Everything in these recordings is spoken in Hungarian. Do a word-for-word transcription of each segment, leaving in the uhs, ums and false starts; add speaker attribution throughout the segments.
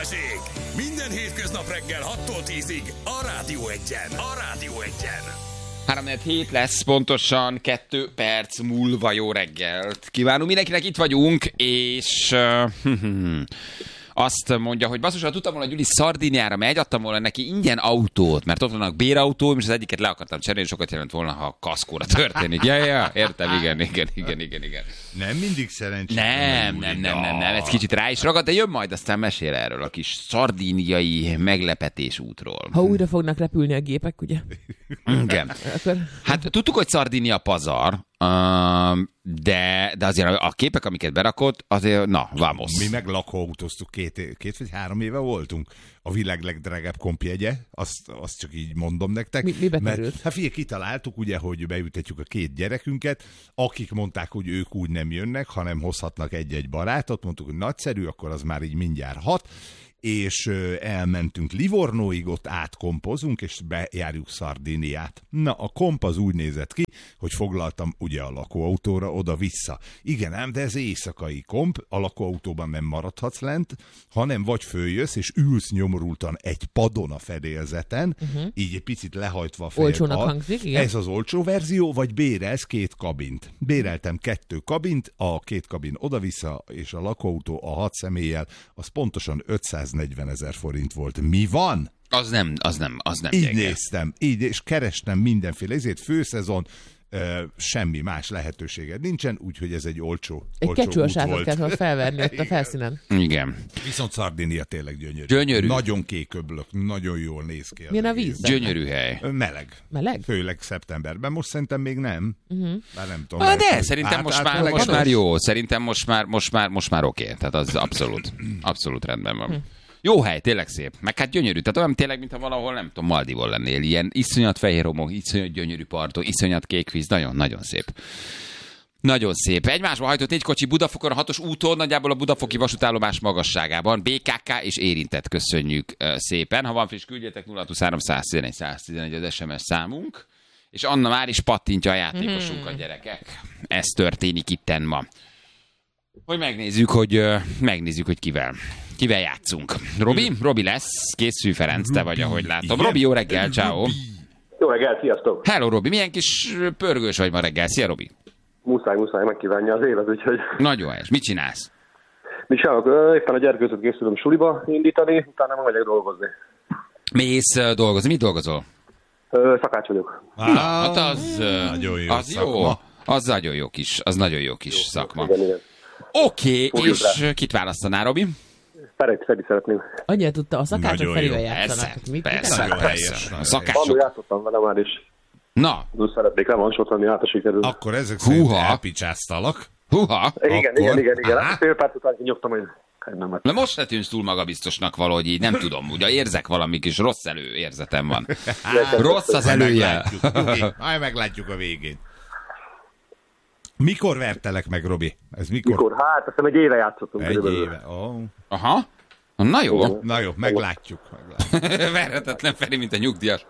Speaker 1: Balázsék! Minden hétköznap reggel hattól tízig a Rádió Egyen. A Rádió Egyen.
Speaker 2: három hét lesz, pontosan kettő perc múlva jó reggelt. Kívánunk mindenkinek, itt vagyunk, és uh, azt mondja, hogy basszus, ha tudtam volna, Gyuri Szardiniára megy, adtam volna neki ingyen autót, mert ott vannak bérautóm, és az egyiket le akartam cserélni, sokat jelent volna, ha a kaszkóra történik. Ja, ja, értem, igen, igen, igen, igen, igen.
Speaker 3: Nem mindig szerencsés.
Speaker 2: Nem, nem, nem, nem, nem, ez kicsit rá is ragad, de jön majd, aztán mesél erről a kis szardíniai meglepetés útról.
Speaker 4: Ha újra fognak repülni a gépek, ugye?
Speaker 2: Igen.
Speaker 4: Akkor...
Speaker 2: Hát tudtuk, hogy Szardinia pazar, de, de azért a képek, amiket berakott, azért, na, vamos.
Speaker 3: Mi meg lakóautóztuk, két, két vagy három éve voltunk. A világ legdrágább kompjegye, azt, azt csak így mondom nektek.
Speaker 4: Mi, mibe került?
Speaker 3: Hát figyelj, kitaláltuk ugye, hogy beültetjük a két gyerekünket, akik mondták, hogy ők úgy nem jönnek, hanem hozhatnak egy-egy barátot, mondtuk, hogy nagyszerű, akkor az már így mindjárt hat, és elmentünk Livornóig, ott átkompozunk, és bejárjuk Szardiniát. Na, a komp az úgy nézett ki, hogy foglaltam ugye a lakóautóra oda-vissza. Igen ám, de ez éjszakai komp, a lakóautóban nem maradhatsz lent, hanem vagy följössz, és ülsz nyomorultan egy padon a fedélzeten, uh-huh. így egy picit lehajtva a fejed.
Speaker 4: Olcsónak hangzik, igen.
Speaker 3: Ez az olcsó verzió, vagy bérelsz két kabint. Béreltem kettő kabint, a két kabin oda-vissza, és a lakóautó a hat személlyel, az pontosan ötszáznegyvenezer forint volt. Mi van?
Speaker 2: Az nem, az nem, az nem
Speaker 3: Így
Speaker 2: gyenge.
Speaker 3: néztem, így, és kerestem mindenféle, ezért főszezon, ö, semmi más lehetőséged nincsen, úgyhogy ez egy olcsó,
Speaker 4: egy
Speaker 3: olcsó
Speaker 4: kecsőasátot kellett felverni ott a felszínen.
Speaker 2: Igen.
Speaker 3: Viszont Szardinia tényleg gyönyörű.
Speaker 2: Gyönyörű.
Speaker 3: Nagyon kéköblök, nagyon jól néz ki.
Speaker 4: Milyen a víz?
Speaker 2: Gyönyörű hely.
Speaker 3: Meleg.
Speaker 4: Meleg?
Speaker 3: Főleg szeptemberben. Most szerintem még nem. Uh-huh. Bár nem tudom.
Speaker 2: Ah, de
Speaker 3: lehet,
Speaker 2: szerintem
Speaker 3: át,
Speaker 2: most,
Speaker 3: át,
Speaker 2: már,
Speaker 3: át,
Speaker 2: most
Speaker 3: át,
Speaker 2: már jó. Szerintem most már, most már, most már oké. Okay. Tehát az abszolút, abszolút rendben van. Hm. Jó hely, tényleg szép. Meg hát gyönyörű. Tehát olyan tényleg, mintha valahol, nem tudom, Maldivon lennél. Ilyen iszonyat fehér homok, iszonyat gyönyörű partok, iszonyat kék víz. Nagyon, nagyon szép. Nagyon szép. Egymásba hajtott négy kocsi Budafokon, a hatos úton, nagyjából a budafoki vasútállomás magasságában. bé ká ká és érintett, köszönjük szépen. Ha van friss, küldjetek nulla huszonhárom száztizenegy száztizenegy az es em es számunk. És Anna már is pattintja a játékosunkat, hmm. gyerekek. Ez történik itten ma. Hogy megnézzük, hogy uh, megnézzük, hogy kivel. Kivel játszunk. Robi? Robi lesz. Készülj, Ferenc, te vagy, ahogy látom. Robi, jó reggel, ciao.
Speaker 5: Jó reggel, sziasztok.
Speaker 2: Hello, Robi. Milyen kis pörgős vagy ma reggel. Szia, Robi.
Speaker 5: Muszáj, muszáj megkívánja az élet, úgyhogy...
Speaker 2: Nagyon helyes. Mit csinálsz?
Speaker 5: Mit csinálok? Éppen a gyerkőzöt készülöm suliba indítani, utána meg megyek dolgozni.
Speaker 2: Mész uh, dolgozni. Mit dolgozol?
Speaker 5: Ö, szakács vagyok.
Speaker 2: Ah, Na, hát az, uh,
Speaker 3: nagyon jó
Speaker 2: az jó. Az nagyon jó kis, az nagyon jó kis jó, szakma.
Speaker 5: Igen, igen.
Speaker 2: Oké, okay, és rá. Kit választaná, Robi?
Speaker 5: Feri, Feri szeretném.
Speaker 4: Annyira tudta, a szakácsok Ferivel játszanak.
Speaker 2: Persze,
Speaker 4: mit,
Speaker 2: persze,
Speaker 4: mit
Speaker 2: persze. A
Speaker 5: szakácsok... Annól játszottam vele már is.
Speaker 2: Na.
Speaker 5: Úgy szeretnék revansotni, hát a sikerül.
Speaker 3: Akkor ezek szerint elpicsáztalak.
Speaker 2: Húha.
Speaker 5: Igen,
Speaker 3: Akkor...
Speaker 5: igen, igen, igen. Hát fél perc után kinyomtam, hogy... Nem,
Speaker 2: Na most se tűnsz túl magabiztosnak valahogy így, nem tudom, ugye érzek valami kis rossz előérzetem van. Rossz az elője.
Speaker 3: Majd meglátjuk a végén. Mikor vertelek meg, Robi? Ez mikor?
Speaker 5: Mikor? Hát, azt hiszem egy éve játszottunk.
Speaker 3: Egy körülbelül. éve, oh.
Speaker 2: Aha. Na jó.
Speaker 3: Na jó, meglátjuk. meglátjuk.
Speaker 2: Verhetetlen Feri, mint a nyugdíjas.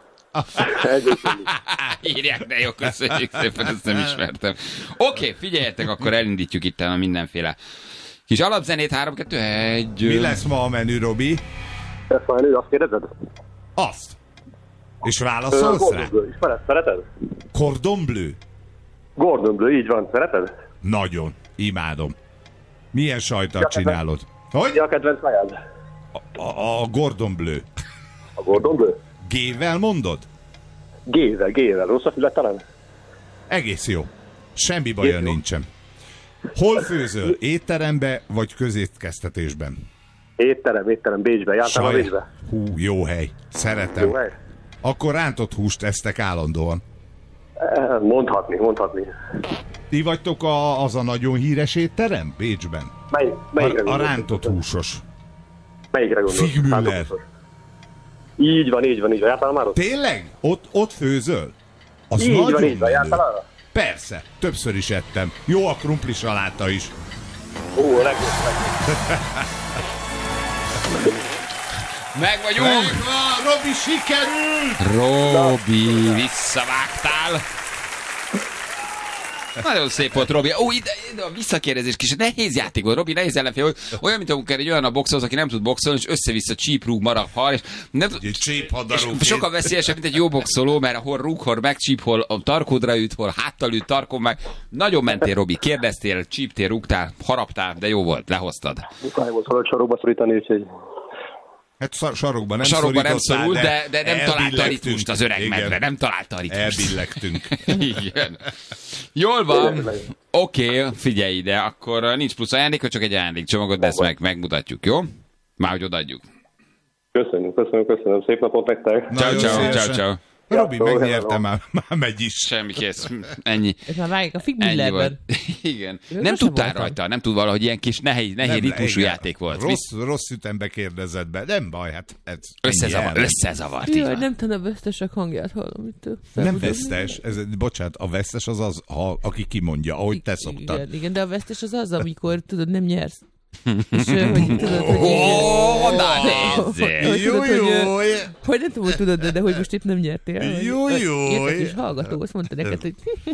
Speaker 2: Írják, de jó, köszönjük szépen, ezt nem ismertem. Oké, okay, figyeljetek, akkor elindítjuk itt a mindenféle kis alapzenét, három, kettő, egy...
Speaker 3: Mi lesz ma a menü, Robi?
Speaker 5: Ez a menü, azt kérdezed?
Speaker 3: Azt. És válaszolsz rá?
Speaker 5: Szereted?
Speaker 3: Cordon bleu?
Speaker 5: Gordon Bleu, így van. Szereted?
Speaker 3: Nagyon. Imádom. Milyen sajtat csinálod? Hogy?
Speaker 5: Mi a kedvenc májád?
Speaker 3: A, a, a Gordon Bleu.
Speaker 5: A Gordon Bleu?
Speaker 3: G-vel mondod?
Speaker 5: G-vel, G-vel. Rossz a fület talán?
Speaker 3: Egész jó. Semmi baja nincsen. Hol főzöl? Étterembe vagy közétkeztetésben?
Speaker 5: Étterem, étterem, Bécsben. Jártál a Bécsbe?
Speaker 3: Hú, jó hely. Szeretem.
Speaker 5: Jó hely?
Speaker 3: Akkor rántott húst esztek állandóan.
Speaker 5: Mondhatni, mondhatni.
Speaker 3: Ti vagytok a, az a nagyon híres étterem Bécsben?
Speaker 5: Mely, melyikre
Speaker 3: a, a rántott húsos.
Speaker 5: Melyikre gondolsz?
Speaker 3: Figmüller.
Speaker 5: Így van, így van, így van. Jártál már ott?
Speaker 3: Tényleg? Ott, ott főzöl? Az
Speaker 5: így
Speaker 3: nagyon
Speaker 5: van, így van. Jártál arra?
Speaker 3: Persze, többször is ettem. Jó a krumpli saláta is.
Speaker 5: Ó, legjobb, legjobb.
Speaker 2: Meg vagyunk!
Speaker 3: Megvan, Robi, sikerült!
Speaker 2: Robi, visszavágtál! Nagyon szép volt, Robi. Ó, ide, ide a visszakérdezés kis. Nehéz játék volt, Robi, nehéz ellenfél. Olyan, mint amikor egy olyan a boxolsz, aki nem tud boxolni, és össze-vissza csíp, rúg, marad, hal, és nem tud... És sokkal veszélyesebb, mint egy jó boxoló, mert hol rúg, hol megcsíp, hol a tarkódra üt, hol háttal üt, tarkon meg. Nagyon mentél, Robi. Kérdeztél, csíptél, rúgtál, haraptál, de jó volt, lehoztad.
Speaker 5: Muszáj volt valahogy sarokba szorítani, úgyhogy...
Speaker 3: Hát sarokban nem
Speaker 2: sarokban nem
Speaker 3: szorítottál,
Speaker 2: szorult, de, de nem találta a ritmust
Speaker 3: elbillektünk.
Speaker 2: az öreg
Speaker 3: Igen.
Speaker 2: medve. Nem találta a ritmust.
Speaker 3: Elbillektünk.
Speaker 2: Igen. Jól van. Oké, okay, figyelj ide. Akkor nincs plusz ajándék, csak egy ajándékcsomagot, de ezt meg, megmutatjuk, jó? Már hogy odaadjuk.
Speaker 5: Köszönjük, köszönöm, köszönöm. Szép napot nektek.
Speaker 2: Ciao, ciao, ciao, ciao.
Speaker 3: Robi,
Speaker 5: Ja,
Speaker 3: megnyerte, már, már megy is.
Speaker 2: Semmi kész. Ennyi.
Speaker 4: Ez már vágják a Fig
Speaker 2: Ennyi volt.
Speaker 4: Millerben.
Speaker 2: Igen.
Speaker 4: Én
Speaker 2: Nem
Speaker 4: sosem
Speaker 2: tudtál
Speaker 4: voltam.
Speaker 2: rajta, nem tud valahogy ilyen kis nehéz, nehéz
Speaker 3: Nem,
Speaker 2: ritmusú
Speaker 3: igen.
Speaker 2: játék volt.
Speaker 3: Rossz, rossz ütembe kérdezett be. Nem baj, hát ez
Speaker 2: Összezavar,
Speaker 3: ennyi el.
Speaker 2: összezavart. így
Speaker 4: Jaj,
Speaker 2: van.
Speaker 4: nem tudom, a vesztesek hangját hallom itt.
Speaker 3: Nem vesztes, ez, bocsánat, a vesztes az az, ha, aki kimondja, ahogy te szoktad.
Speaker 4: Igen, igen, de a vesztes az az, amikor tudod, nem nyersz. És ö, hogy tudod, hogy...
Speaker 2: Ó, na
Speaker 4: hogy-
Speaker 2: nézzél.
Speaker 4: hogy
Speaker 3: Jó,
Speaker 4: tudod, hogy,
Speaker 3: jó,
Speaker 4: ö, hogy nem tudom, hogy tudod, de hogy most itt nem nyertél.
Speaker 3: Jó,
Speaker 4: Hogy-
Speaker 3: jó.
Speaker 4: Érted, és hallgató, azt mondta neked, hogy